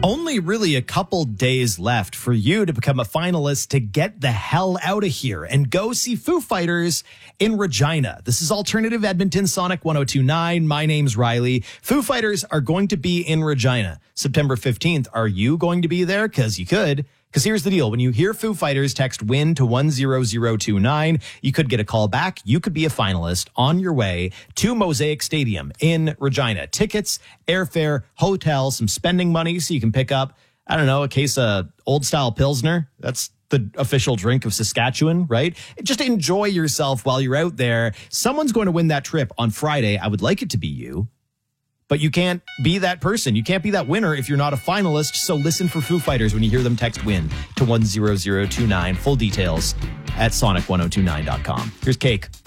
Only really a couple days left for you to become a finalist to get the hell out of here and go see Foo Fighters in Regina. This is Alternative Edmonton Sonic 1029. My name's Riley. Foo Fighters are going to be in Regina September 15th. Are you going to be there? Because you could. Because here's the deal. When you hear Foo Fighters, text WIN to 10029. You could get a call back. You could be a finalist on your way to Mosaic Stadium in Regina. Tickets, airfare, hotel, some spending money so you can pick up, I don't know, a case of old style Pilsner. That's the official drink of Saskatchewan, right? Just enjoy yourself while you're out there. Someone's going to win that trip on Friday. I would like it to be you. But you can't be that person. You can't be that winner if you're not a finalist. So listen for Foo Fighters when you hear them. Text WIN to 10029. Full details at sonic1029.com. Here's Cake.